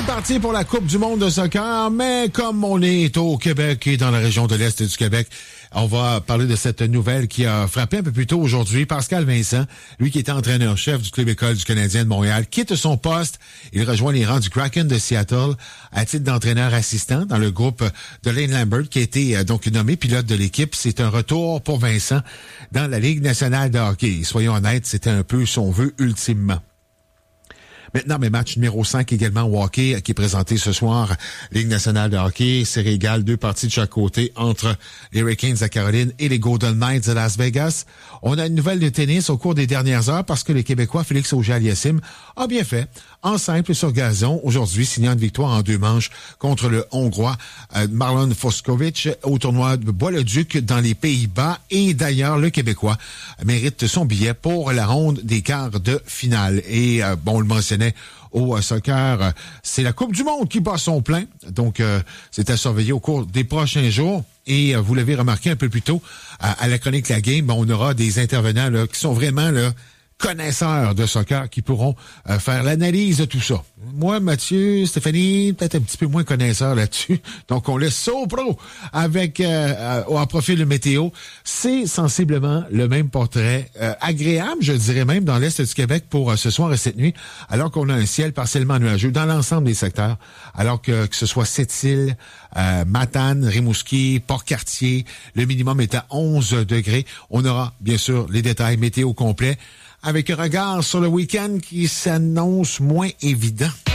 parti pour la Coupe du monde de soccer, mais comme on est au Québec et dans la région de l'Est du Québec, on va parler de cette nouvelle qui a frappé un peu plus tôt aujourd'hui. Pascal Vincent, lui qui était entraîneur-chef du club école du Canadien de Montréal, quitte son poste. Il rejoint les rangs du Kraken de Seattle à titre d'entraîneur assistant dans le groupe de Lane Lambert, qui a été donc nommé pilote de l'équipe. C'est un retour pour Vincent dans la Ligue nationale de hockey. Soyons honnêtes, c'était un peu son vœu ultimement. Maintenant, match numéro 5 également au hockey qui est présenté ce soir. Ligue nationale de hockey, série égale, 2 parties de chaque côté entre les Hurricanes de Caroline et les Golden Knights de Las Vegas. On a une nouvelle de tennis au cours des dernières heures parce que le Québécois Félix Auger-Aliassime a bien fait en simple sur gazon aujourd'hui, signant une victoire en 2 manches contre le Hongrois Marlon Foskovic au tournoi de Bois-le-Duc dans les Pays-Bas. Et d'ailleurs, le Québécois mérite son billet pour la ronde des quarts de finale. Et on le mentionnait au soccer, c'est la Coupe du monde qui bat son plein. Donc, c'est à surveiller au cours des prochains jours. Et vous l'avez remarqué un peu plus tôt, à la chronique La Game, on aura des intervenants là, qui sont vraiment là connaisseurs de soccer qui pourront faire l'analyse de tout ça. Moi, Mathieu, Stéphanie, peut-être un petit peu moins connaisseurs là-dessus. Donc, on laisse ça au pro avec en profil de météo. C'est sensiblement le même portrait agréable, je dirais même, dans l'Est du Québec pour ce soir et cette nuit, alors qu'on a un ciel partiellement nuageux dans l'ensemble des secteurs, alors que ce soit Sept-Îles, Matane, Rimouski, Port-Cartier, le minimum est à 11 degrés. On aura, bien sûr, les détails météo complets avec un regard sur le week-end qui s'annonce moins évident.